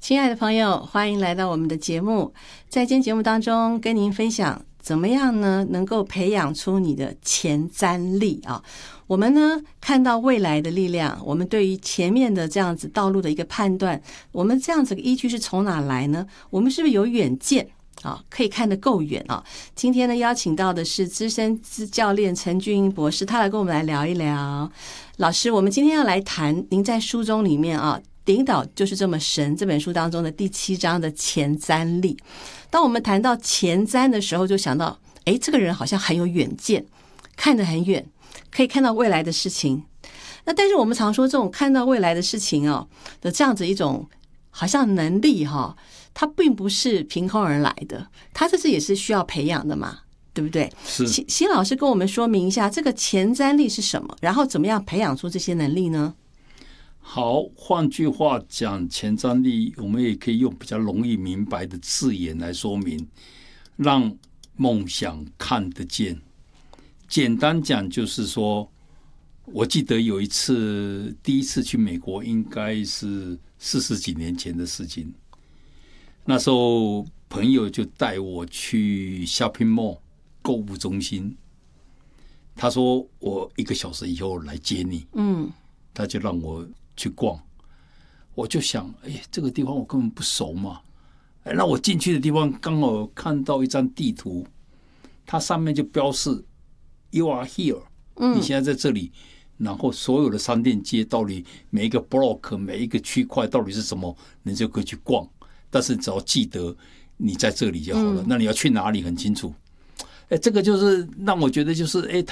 亲爱的朋友，欢迎来到我们的节目。在今天节目当中，跟您分享怎么样呢，能够培养出你的前瞻力啊。我们呢看到未来的力量，我们对于前面的这样子道路的一个判断，我们这样子的依据是从哪来呢？我们是不是有远见啊？可以看得够远啊？今天呢邀请到的是资深教练陈俊英博士，他来跟我们来聊一聊。老师，我们今天要来谈您在书中里面啊，领导就是这么神这本书当中的第7章的前瞻力。当我们谈到前瞻的时候，就想到这个人好像很有远见，看得很远，可以看到未来的事情。那但是我们常说这种看到未来的事情的这样子一种好像能力它并不是凭空而来的，它这是也是需要培养的嘛，对不对？ 是。 席老师跟我们说明一下这个前瞻力是什么，然后怎么样培养出这些能力呢？ 好，换句话讲，前瞻力我们也可以用比较容易明白的字眼来说明，让梦想看得见。简单讲就是说，我记得有一次第一次去美国，应该是40几年前的事情。那时候朋友就带我去 shopping mall 购物中心，他说我1个小时以后来接你。他就让我去逛，我就想，这个地方我根本不熟嘛。那我进去的地方刚好看到一张地图，它上面就标示 You are here，你现在在这里。然后所有的商店街到底每一个 block 每一个区块到底是什么，你就可以去逛。但是只要记得你在这里就好了。那你要去哪里很清楚。这个就是让我觉得就是